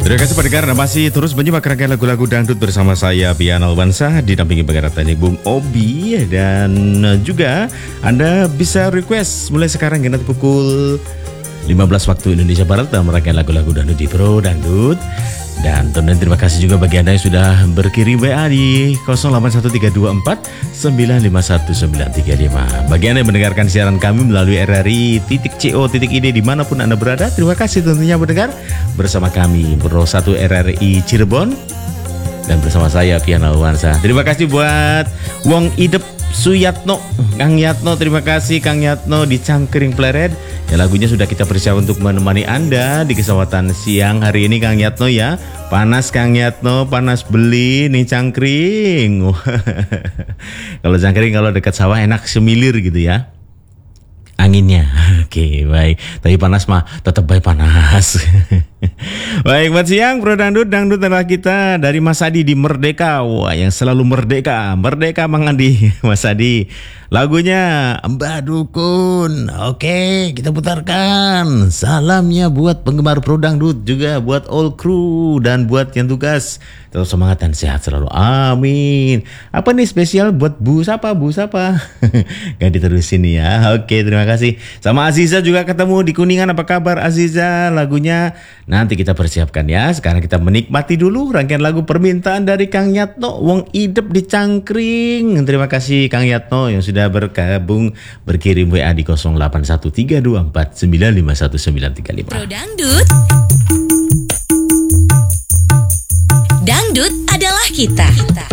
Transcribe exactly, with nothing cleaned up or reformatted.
Terima kasih pendengar, masih terus menyimak rangkaian lagu-lagu dangdut bersama saya Pian Alwansa, didampingi pengarah teknik Bung Obi. Dan juga Anda bisa request mulai sekarang nanti pukul lima belas waktu Indonesia Barat dalam rangkaian lagu-lagu dangdut di Pro Dangdut. Dan tentunya terima kasih juga bagi Anda yang sudah berkirim W A di nol delapan satu tiga dua empat sembilan lima satu sembilan tiga lima. Bagi Anda yang mendengarkan siaran kami melalui R R I titik co titik id dimanapun Anda berada, terima kasih tentunya mendengar bersama kami Pro satu R R I Cirebon dan bersama saya Pian Alwansa. Terima kasih buat Wong Idep Suyatno, Kang Yatno, terima kasih Kang Yatno di Cangkring Pleret. Ya, lagunya sudah kita persiapkan untuk menemani Anda di kesempatan siang hari ini Kang Yatno ya. Panas Kang Yatno, panas beli nih Cangkring. Kalau Cangkring kalau dekat sawah enak semilir gitu ya. Anginnya, oke baik. Tapi panas mah tetap baik panas. Baik, buat siang Pro Dangdut, dangdut adalah kita dari Mas Adi di Merdeka. Wah, yang selalu merdeka, merdeka Mang Adi, Mas Adi. Lagunya Mbah Dukun. Oke, kita putarkan. Salamnya buat penggemar Pro Dangdut, juga buat all crew dan buat yang tugas. Tetap semangat dan sehat selalu. Amin. Apa nih spesial buat Bu Sapa, Bu Sapa? Gak diterusin ya. Oke, terima kasih. Sama Aziza juga ketemu di Kuningan. Apa kabar Aziza? Lagunya nanti kita persiapkan ya. Sekarang kita menikmati dulu rangkaian lagu permintaan dari Kang Yatno, Wong Idep di Cangkring. Terima kasih Kang Yatno yang sudah bergabung berkirim W A di nol delapan satu tiga dua empat sembilan lima satu sembilan tiga lima. Pro Dangdut, dangdut adalah kita. kita.